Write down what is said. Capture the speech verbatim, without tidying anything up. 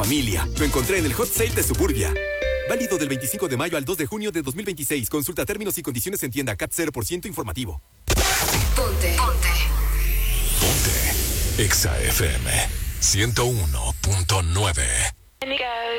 Familia, lo encontré en el Hot Sale de Suburbia. Válido del veinticinco de mayo al dos de junio de dos mil veintiséis. Consulta términos y condiciones en tienda. C A T cero por ciento informativo. Ponte. Ponte. Ponte. Exa F M ciento uno punto nueve.